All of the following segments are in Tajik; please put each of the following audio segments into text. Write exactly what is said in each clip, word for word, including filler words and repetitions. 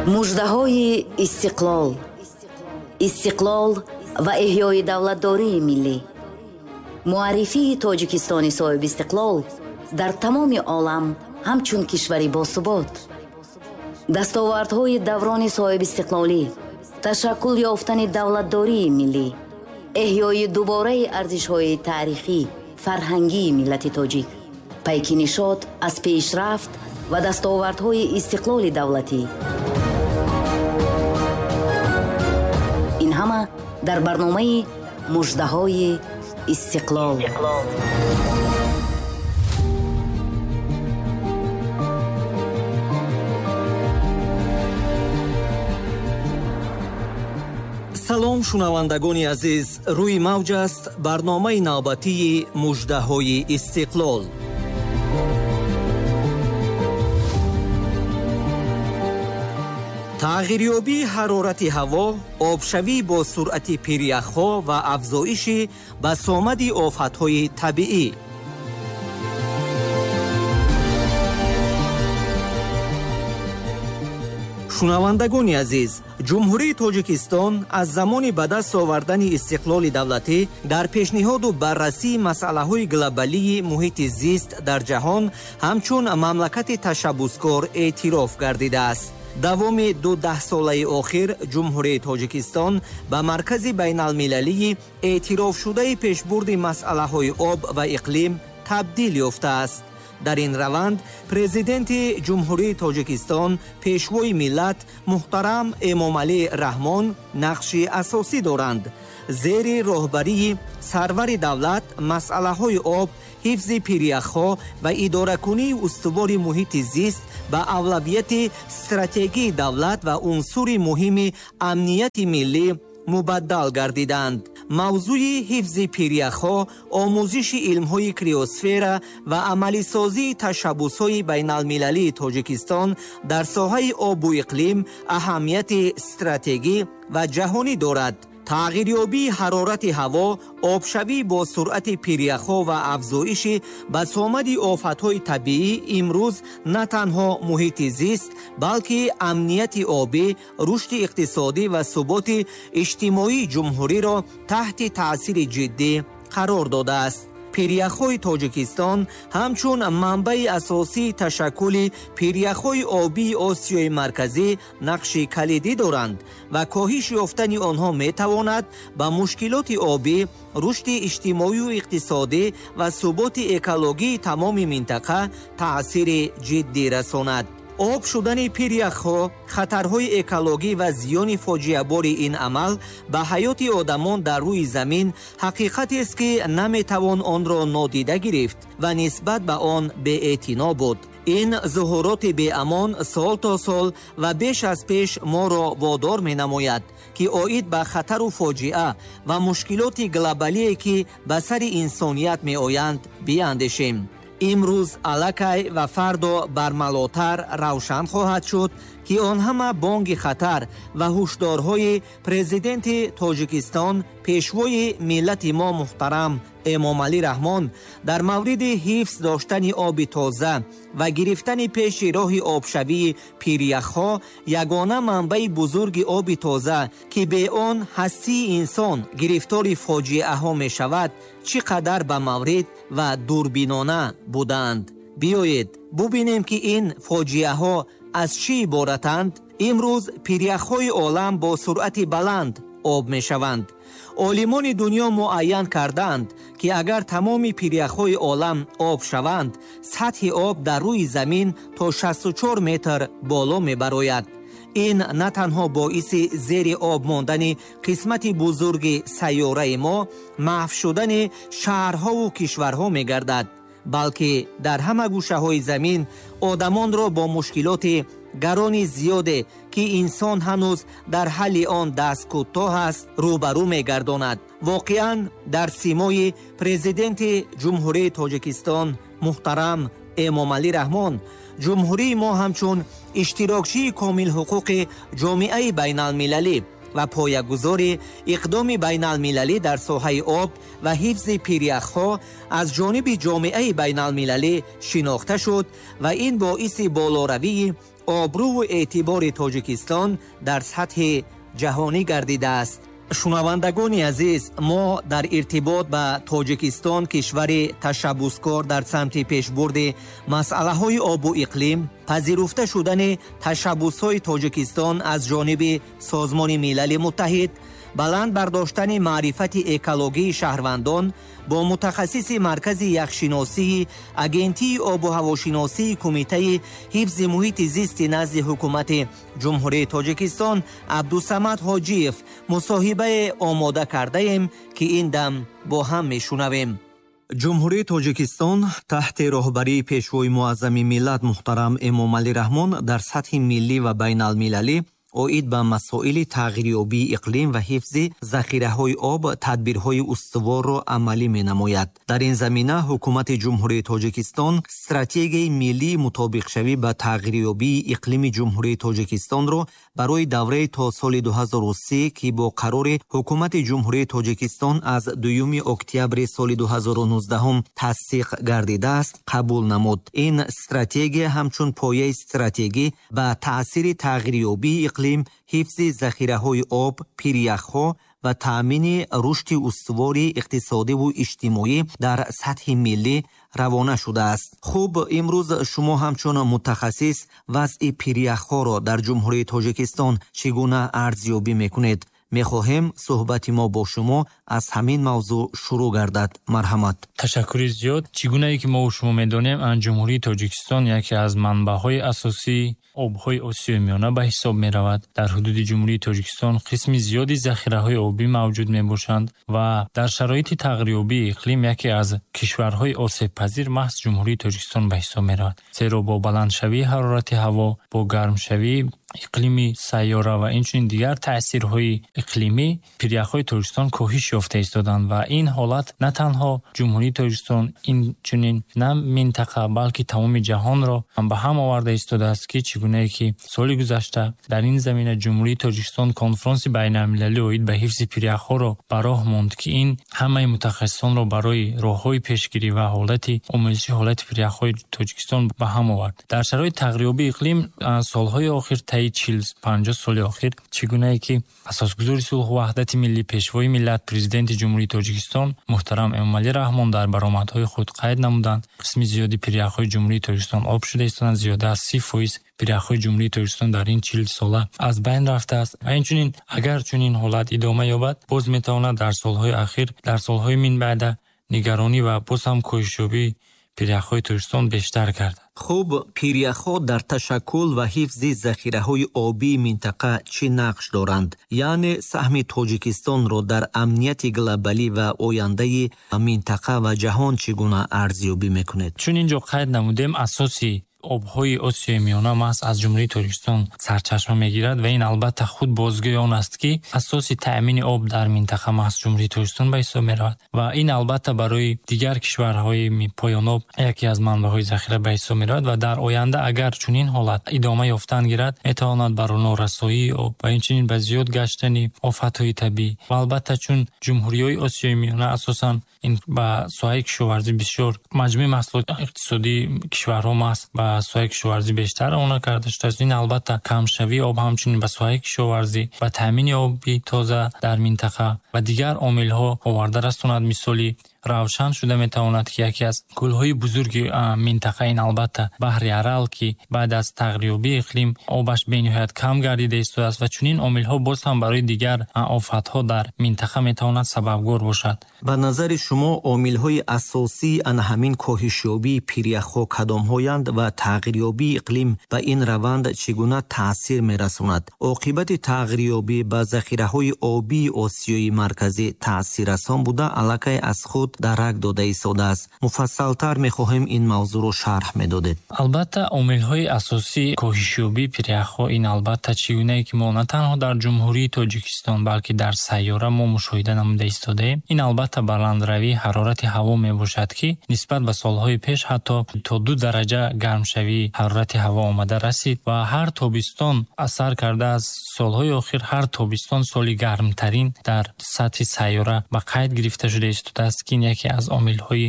муждаҳои истиқлол, истиқлол ва эҳёи давлатдории миллӣ. муаррифии тоҷикистони соҳиби истиқлол дар тамоми олам ҳамчун кишвари босубот. дастовардҳои даврони соҳиби истиқлолӣ, ташаккул ёфтани давлатдории миллӣ, эҳёи дубораи арзишҳои таърихӣ, фарҳангии миллати тоҷик, пайки нишод аз пешрафт ва дастовардҳои истиқлоли давлатӣ. ин ҳама дар барномаи муждаҳои истиқлол. салом шунавандагони азиз, рӯи мавҷ аст барномаи навбатии муждаҳои истиқлол. тағйирёбии ҳарорати ҳаво, обшавӣ бо суръати пиряхҳо ва афзоиши басомади офатҳои табиӣ. шунавандагони азиз, ҷумҳурии тоҷикистон аз замони ба даст овардани истиқлоли давлатӣ дар пешниҳоду баррасии масъалаҳои глобалии муҳити зист дар ҷаҳон ҳамчун мамлакати ташаббускор эътироф гардидааст. давоми ду даҳсолаи охир ҷумҳурии тоҷикистон ба маркази байналмилалии эътирофшудаи пешбурди масъалаҳои об ва иқлим табдил ёфтааст. дар ин раванд президенти ҷумҳурии тоҷикистон пешвои миллат муҳтарам эмомалӣ раҳмон нақши асосӣ доранд. зери роҳбарии сарвари давлат масъалаҳои об, ҳифзи пиряхҳо ва идоракунии устувори муҳити зист ба авлавияти стратегии давлат ва унсури муҳими амнияти миллӣ мубаддал гардиданд. мавзӯи ҳифзи пиряхҳо, омӯзиши илмҳои криосфера ва амалисозии ташаббусҳои байналмилалии тоҷикистон дар соҳаи обу иқлим аҳамияти стратегӣ ва ҷаҳонӣ дорад. тағйирёбии ҳарорати ҳаво, обшавӣ бо суръати пиряхҳо ва афзоиши басомади офатҳои табиӣ имрӯз на танҳо муҳити зист, балки амнияти обӣ, рушди иқтисодӣ ва суботи иҷтимоии ҷумҳуриро таҳти таъсири ҷиддӣ қарор додааст. пиряхҳои тоҷикистон ҳамчун манбаи асосии ташаккули пиряхҳои обии осиёи марказӣ нақши калидӣ доранд ва коҳиш ёфтани онҳо метавонад ба мушкилоти обӣ, рушди иҷтимоию иқтисодӣ ва суботи экологии тамоми минтақа таъсири ҷиддӣ расонад. об шудани пиряхҳо, хатарҳои экологӣ ва зиёни фоҷиабори ин амал ба ҳаёти одамон дар рӯи замин ҳақиқатест, ки наметавон онро нодида гирифт ва нисбат ба он беэътино буд. ин зуҳуроти беамон сол то сол ва беш аз пеш моро водор менамояд, ки оид ба хатару фоҷиа ва мушкилоти глобалие, ки ба сари инсоният меоянд, биандешем. имрӯз аллакай ва фардо бармалотар равшан хоҳад шуд, ки он ҳама бонги хатар ва ҳушдорҳои президенти тоҷикистон, пешвои миллати мо муҳтарам эмомалӣ раҳмон дар мавриди ҳифз доштани оби тоза ва гирифтани пеши роҳи обшавии пиряхҳо, ягона манбаи бузурги оби тоза, ки бе он ҳастии инсон гирифтори фоҷиаҳо мешавад, чӣ қадар ба маврид ва дурбинона буданд. биёед бубинем, ки ин фоҷиаҳо аз чӣ иборатанд. имрӯз пиряхҳои олам бо суръати баланд об мешаванд. олимони дунё муайян карданд, ки агар тамоми пиряхҳои олам об шаванд, сатҳи об дар рӯи замин то шасту чор метр боло мебарояд. ин на танҳо боиси зери об мондани қисмати бузурги сайёраи мо, маҳв шудани шаҳрҳову кишварҳо мегардад, балки дар ҳама гӯшаҳои замин одамонро бо мушкилоти гарони зиёде, ки инсон ҳанӯз дар ҳалли он даст кӯтоҳ аст, рӯбарӯ мегардонад. воқеан дар симои президенти ҷумҳурии тоҷикистон муҳтарам эмомалӣ раҳмон, ҷумҳурии мо ҳамчун иштирокчии комилҳуқуқи ҷомеаи байналмилалӣ ва поягузори иқдоми байналмилалӣ дар соҳаи об ва ҳифзи пиряхҳо аз ҷониби ҷомеаи байналмилалӣ шинохта шуд ва ин боиси болоравии обрӯ ва эътибори тоҷикистон дар сатҳи ҷаҳонӣ гардидааст. шунавандагони азиз, мо дар иртибот ба Тоҷикистон, кишвари ташаббускор дар самти пешбурди масъалаҳои обу иқлим, пазируфта шудани ташаббусҳои Тоҷикистон аз ҷониби Созмони Милали Муттаҳид, баланд бардоштани маърифати экологии шаҳрвандон бо мутахассиси маркази яхшиносии агентии обу ҳавошиносии кумитаи ҳифзи муҳити зисти назди ҳукумати ҷумҳурии Тоҷикистон Абдусамад Ҳоҷиев мусоҳибае омода кардаем, ки ин дам бо ҳам мешунавем. ҷумҳурии Тоҷикистон таҳти роҳбарии пешвои муаззами миллат муҳтарам Эмомалӣ Раҳмон дар сатҳи миллӣ ва байналмилалӣ оид ба масоили тағйирёбии иқлим ва ҳифзи захираҳои об тадбирҳои устуворро амалӣ менамояд. дар ин замина ҳукумати ҷумҳурии Тоҷикистон стратегияи миллии мутобиқшавӣ ба тағйирёбии иқлими ҷумҳурии Тоҷикистонро барои давраи то соли ду ҳазору се, ки бо қарори ҳукумати ҷумҳурии Тоҷикистон аз дуюми октябри соли ду ҳазору нуздаҳ тасдиқ гардидааст, қабул намуд. ин стратегия ҳамчун пояи стратегӣ ба таъсири тағйирёбии иқлим, ҳифзи захираҳои об, пиряхҳо ва таъмини рушди устувори иқтисодиву иҷтимоӣ дар сатҳи миллӣ равона шудааст. хуб, имрӯз шумо ҳамчун мутахассис вазъи пиряхҳоро дар ҷумҳурии Тоҷикистон чӣ гуна арзёбӣ мекунед? мехоҳем суҳбати мо бо шумо аз ҳамин мавзӯъ шурӯъ гардад. марҳамат. ташаккури зиёд. чӣ гунае ки мо шумо медонем, ан ҷумҳурии Тоҷикистон яке аз манбаъҳои асосии обҳои Осиёи Миёна ба ҳисоб меравад. дар ҳудуди ҷумҳурии Тоҷикистон қисми зиёди захираҳои обӣ мавҷуд мебошанд ва дар шароити тағйирёбии иқлим яке аз кишварҳои осебпазир маҳз ҷумҳурии Тоҷикистон ба ҳисоб меравад. зеро бо баландшавии ҳарорати ҳаво, бо гармшавии иқлими сайёра ва инчунин дигар таъсирҳои иқлимӣ, пиряхҳои Тоҷикистон коҳиш ёфта истоданд ва ин ҳолат на танҳо ҷумҳурии Тоҷикистон, инчунин на минтақа, балки тамоми ҷаҳонро ба ҳам оварда истодааст, ки чӣ гунае ки соли гузашта дар ин замина ҷумҳурии Тоҷикистон конфронси байналмилалӣ оид ба ҳифзи пиряхҳоро ба роҳ монд, ки ин ҳамаи мутахассисонро барои роҳҳои пешгирӣ ва ҳолати омӯзиши ҳолати пиряхҳои Тоҷикистон ба ҳам овард. дар шароити тағйирёбии иқлим солҳои охир чил панҷоҳ соли охир чӣ гунае ки асосгузори сулҳу ваҳдати миллӣ, пешвои миллат, президенти ҷумҳурии Тоҷикистон муҳтарам Эмомалӣ Раҳмон дар баромадҳои худ қайд намуданд, қисми зиёди пиряхҳои ҷумҳурии Тоҷикистон об шуда истоданд. зиёда аз си фоиз пиряхҳои ҷумҳурии Тоҷикистон дар ин чил сола аз байн рафтааст ва инчунин агар чунин ҳолат идома ёбад, боз метавонад дар солҳои ахир, дар солҳои минбаъда нигаронӣ ва боз ҳам коҳишёбии пиряхҳои Тоҷикистон бештар гардад. хуб, пиряхҳо дар ташаккул ва ҳифзи захираҳои обии минтақа чӣ нақш доранд? яъне саҳми Тоҷикистонро дар амнияти глобалӣ ва ояндаи минтақа ва ҷаҳон чӣ гуна арзёбӣ мекунед? чун инҷо қайд намудем, асоси обҳои Осиёи Миёна маҳз аз ҷумҳурии Тоҷикистон сарчашма мегирад ва ин албатта худ бозгӯи он аст, ки асоси таъмини об дар минтақа маҳз ҷумҳурии Тоҷикистон ба ҳисоб меравад ва ин албатта барои дигар кишварҳои поёноб яке аз манбаъҳои захира ба ҳисоб меравад ва дар оянда агар чунин ҳолат идома ёфтан гирад, метавонад бар норасоии об ва инчунин ба зиёд гаштани офатҳои табиӣ ва албатта чун ҷумҳуриҳои Осиёи Миёна асосан ин ба соҳаи кишоварзӣ бисёр маҷмӯи маҳсулоти иқтисодии кишварҳо маҳз ба соҳаи кишоварзӣ бештар равона карда шудааст. ин албатта камшавии об ҳамчунин ба соҳаи кишоварзӣ ва таъмини оби тоза дар минтақа ва дигар омилҳо оварда расонад. мисоли равшан шуда метавонад, ки яке аз гулҳои бузурги минтақа ин албатта баҳри Арал, ки баъд аз тағйирёбии иқлим обаш бениҳоят кам гардида истодааст ва чунин омилҳо боз ҳам барои дигар офатҳо дар минтақа метавонад сабабгор бошад. ба назари шумо омилҳои асосии ана ҳамин коҳишёбии пиряхҳо кадомҳоянд ва тағйирёбии иқлим ба ин раванд чӣ гуна таъсир мерасонад? оқибати тағйирёбӣ ба захираҳои обии Осиёи марказӣ таъсиррасон буда, аллакай аз худ дарак дода истодааст. муфассалтар мехоҳем ин мавзӯъро шарҳ медодед. албатта омилҳои асосии коҳишёбии пиряхҳо ин албатта чӣ гунае ки мо на танҳо дар ҷумҳурии Тоҷикистон, балки дар сайёра мо мушоҳида намуда истодаем, ин албатта баландравии ҳарорати ҳаво мебошад, ки нисбат ба солҳои пеш ҳатто то ду дараҷа гармшавии ҳарорати ҳаво омада расид ва ҳар тобистон асар карда аз солҳои охир ҳар тобистон соли гармтарин дар сатҳи сайёра ба қайд гирифта шуда истодааст, ки ин яке аз омилҳои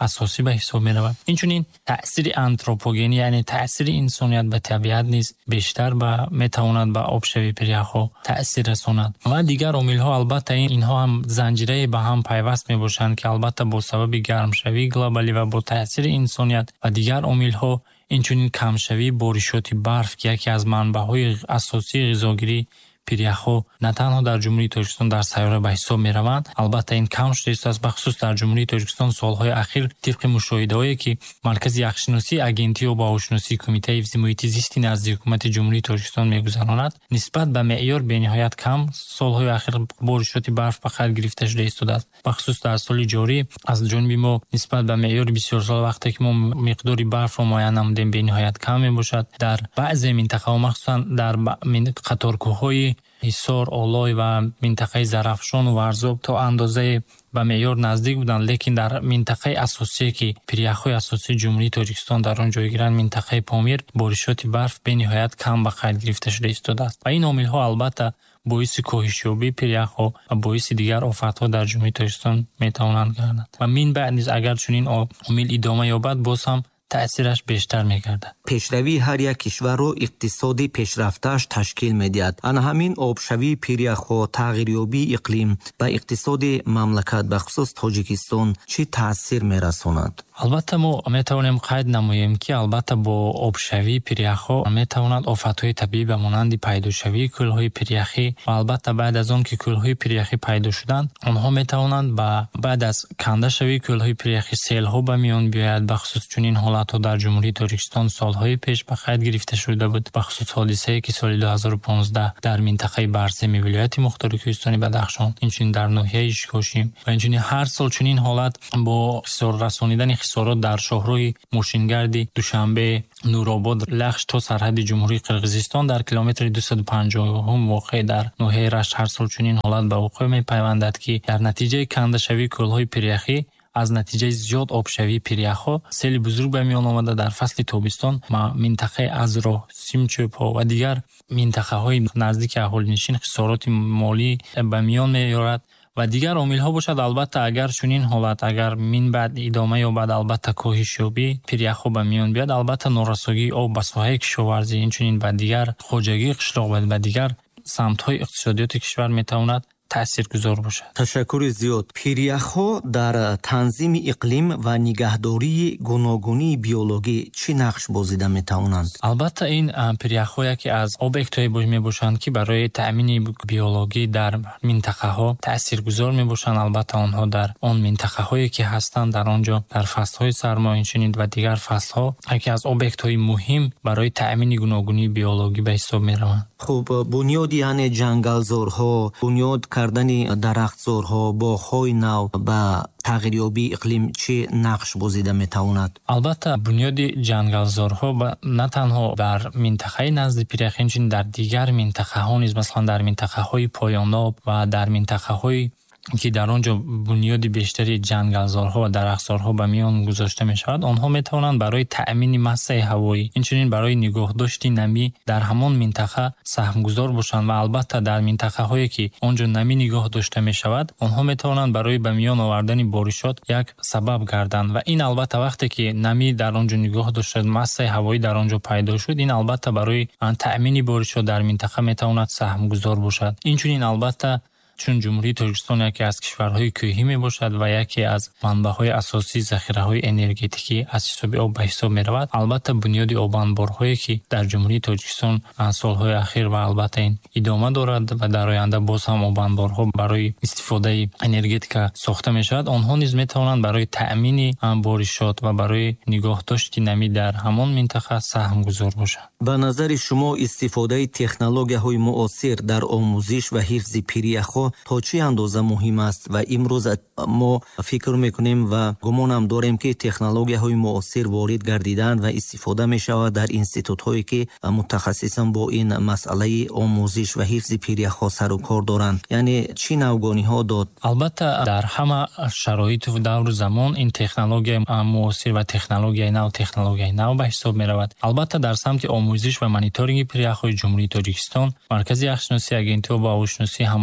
асосӣ ба ҳисоб меравад. инчунин таъсири антропогенӣ, яъне таъсири инсоният ба табиат низ бештар ба метавонад ба обшавии пиряхҳо таъсир расонад. ва дигар омилҳо, албатта инҳо ҳам занҷирае ба ҳам пайваст мебошанд, ки албатта бо сабаби гармшавии глобалӣ ва бо таъсири инсоният ва дигар омилҳо, инчунин камшавии боришоти барф, ки яке аз манбаъҳои асосии ғизогирии пиряхҳо на танҳо дар ҷумҳурии Тоҷикистон, дар сайёра ба ҳисоб мераванд. албатта ин кам шуда истааст, бахусус дар ҷумҳурии Тоҷикистон солҳои ахир тибқи мушоҳидаҳое, ки маркази яхшиносии агентии обу ҳавошиносии Кумитаи ҳифзи муҳити зисти назди ҳукумати ҷумҳурии Тоҷикистон мегузаронад, нисбат ба меъёр бениҳоят кам солҳои ахир боришоти барф ба қайд гирифта шуда истодааст. бахусус дар соли ҷорӣ аз ҷониби мо нисбат ба меъёри бисёр сол, вақте ки мо миқдори барфро муайян намудем, бениҳоят кам мебошад. дар баъзе минтақаҳо, махсусан дар қаторкӯҳҳои ҳисор, олой ва минтақаи зарафшону варзоб то андозае ба меъёр наздик буданд, лекин дар минтақаи асосие, ки пиряхҳои асосии ҷумҳурии Тоҷикистон дар он ҷойгиранд, минтақаи Помир, боришоти барф бениҳоят кам ба қайд гирифта шуда истодааст. ва ин омилҳо албатта боиси коҳишёбии пиряхҳо ва боиси дигар офатҳо дар ҷумҳурии Тоҷикистон метавонанд гарданд. ва минбаъд низ агар чунин омил идома ёбад, боз ҳам таъсираш бештар мегардад. пешравии ҳар як кишварро иқтисоди пешрафтааш ташкил медиҳад. ана ҳамин обшавии пиряхҳо, тағйирёбии иқлим ба иқтисоди мамлакат, бахусус Тоҷикистон, чӣ таъсир мерасонад? албатта мо метавонем қайд намоем, ки албатта бо обшавии пиряхҳо метавонад офатҳои табиӣ ба монанди пайдошавии кӯлҳои пиряхӣ ва албатта баъд аз он ки кӯлҳои пиряхӣ пайдо шуданд, онҳо метавонанд ба баъд аз кандашавии кӯлҳои пиряхӣ селҳо ба миён биёяд. бахусус чунин ҳолатҳо дар ҷумҳурии Тоҷикистон солҳои пеш ба қайд гирифта шуда буд, бахусус ҳодисае ки соли ду ҳазору понздаҳ дар минтақаи Барсеми вилояти Мухтори Кӯҳистони Бадахшон, инчунин дар ноҳияи Ишкошим ва инчунин ҳар сол чунин ҳолат бо хисор расонидани хисорот дар шоҳроҳи Мошингарди, Душанбе, Нуробод, Лахш то сарҳади ҷумҳурии Қирғизистон дар километри дусаду панҷоҳум воқеъ дар ноҳияи Рашт ҳар сол чунин ҳолат ба вуқӯъ мепайвандад, ки дар натиҷаи кандашавии кӯлҳои пиряхӣ, аз натиҷаи зиёд обшавии пиряхҳо, сели бузург ба миён омада дар фасли тобистон минтақаи Азро, Симчӯбҳо ва дигар минтақаҳои наздики аҳолинишин хисороти молӣ ба миён меёрад ва дигар омилҳо бошад. албатта агар чунин ҳолат агар минбаъд идома ёбад, албатта коҳишёбии пиряхҳо ба миён биёяд, албатта норасогии об ба соҳаи кишоварзӣ, инчунин ба дигар хоҷагии қишлоқ ва ба дигар самтҳои иқтисодиёти кишвар метавонад таъсиргузор бошад. ташаккури зиёд. Пиряхҳо дар танзими иқлим ва нигаҳдории гуногунии биологӣ чӣ нақш бозида метавонанд? албатта ин пиряхҳо яке аз объектҳое мебошанд, ки барои таъмини биологӣ дар минтақаҳо таъсиргузор мебошанд. албатта онҳо дар он минтақаҳое ки ҳастанд, дар он ҷо дар фаслҳои сармо, инчунин ва дигар фаслҳо яке аз объектҳои муҳим барои таъмини гуногунии биологӣ ба ҳисоб мераванд. хуб, бунёди яъне ҷангалзорҳо, бунёд кардани дарахтзорҳо, боғҳои нав ба тағйирёбии иқлим чӣ нақш бозида метавонад? албатта бунёди ҷангалзорҳо на танҳо дар минтақаи назди пиряхӣ, инчунин дар дигар минтақаҳо низ, маслан дар минтақаҳои поёноб ва дар минтақаҳои ки дар он ҷо бунёди бештари ҷангалзорҳо ва дарахтзорҳо ба миён гузошта мешавад, онҳо метавонанд барои таъмини массаи ҳавоӣ, инчунин барои нигоҳдошти намӣ дар ҳамон минтақа саҳмгузор бошанд ва албатта дар минтақаҳое ки он ҷо намӣ нигоҳ дошта мешавад, онҳо метавонанд барои ба миён овардани боришот як сабаб гарданд ва ин албатта вақте ки намӣ дар он ҷо нигоҳ дошта, массаи ҳавоӣ дар он ҷо пайдо шуд, ин албатта барои таъмини боришот дар минтақа метавонад саҳмгузор бошад. Инчунин албатта чун ҷумҳурии Тоҷикистон яке аз кишварҳои кӯҳӣ мебошад ва яке аз манбаъҳои асосии захираҳои энергетикӣ аз ҳисоби об ба ҳисоб меравад, албатта бунёди обанборҳое ки дар ҷумҳурии Тоҷикистон солҳои ахир ва албатта ин идома дорад ва дар оянда боз ҳам обанборҳо барои истифодаи энергетика сохта мешавад, онҳо низ метавонанд барои таъмини боришот ва барои нигоҳдошти намӣ дар ҳамон минтақа саҳмгузор бошанд. ба назари шумо истифодаи технологияҳои муосир дар омӯзиш ва ҳифзи пиряхҳо то чӣ андоза муҳим аст? ва имрӯз мо фикр мекунем ва гумонам дорем ки технологияҳои муосир ворид гардиданд ва истифода мешавад дар институтҳое ки мутахассисан бо ин масъалаи омӯзиш ва ҳифзи пиряхҳо сару кор доранд. яъне чӣ навгониҳо дод? албатта дар ҳама шароиту давру замон ин технологияи муосир ва технологияи нав технологияи нав ба ҳисоб меравад. албатта дар самти омӯзиш ва мониторинги пиряхҳои ҷумҳурии Тоҷикистон маркази яхшиносии агентии обу ҳавошиносии ҳамасола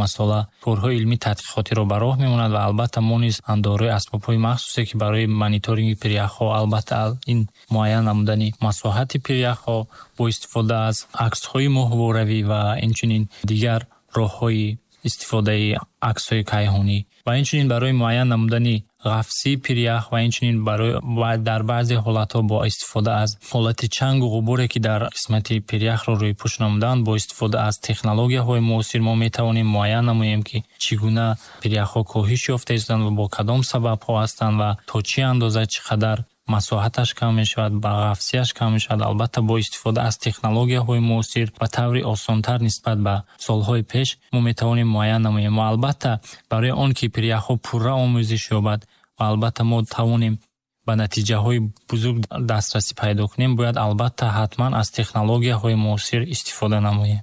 корҳои илмӣ тадқиқотиро ба роҳ мемонад ва албатта мо низ дорои асбобҳои махсусе ки барои мониторинги пиряхҳо, албатта ин муайян намудани масоҳати пиряхҳо бо истифода аз аксҳои моҳворавӣ ва инчунин дигар роҳҳои истифодаи аксҳои кайҳонӣ ва инчунин барои муайян намудани ғафсии пирях ва инчунин барои дар баъзе ҳолатҳо бо истифода аз ҳолати чангу ғубуре ки дар қисмати пиряхро рӯи пӯш намуданд, бо истифода аз технологияҳои муосир мо метавонем муайян намоем ки чӣ гуна пиряхҳо коҳиш ёфта истанд ва бо кадом сабабҳо ҳастанд ва то чӣ андоза чӣ қадар масоҳаташ кам мешавад, ба ғафсияш кам мешавад. Албатта бо истифода аз технологияҳои муосир ба таври осонтар нисбат ба солҳои пеш мо метавонем муайян намоем ва албатта барои он ки пиряхҳо пурра омӯзиш ёбад ва албатта мо тавонем ба натиҷаҳои бузург дастрасӣ пайдо кунем, бояд албатта ҳатман аз технологияҳои муосир истифода намоем.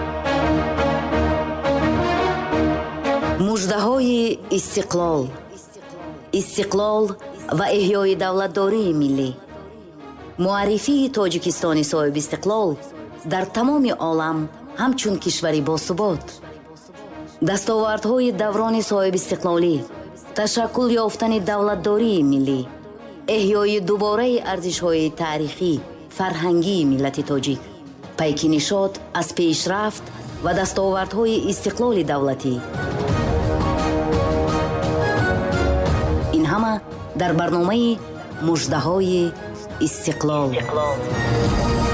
муждаҳои истиқлол истиқлол ва эҳёи давлатдории миллӣ. муаррифии тоҷикистони соҳиби истиқлол дар тамоми олам ҳамчун кишвари босубот. дастовардҳои даврони соҳиби истиқлолӣ, ташаккул ёфтани давлатдории миллӣ, эҳёи дубораи арзишҳои таърихӣ, фарҳангии миллати тоҷик, пайки нишод аз пешрафт ва дастовардҳои истиқлоли давлатӣ. ин ҳама дар барномаи муждаҳои истиқлол.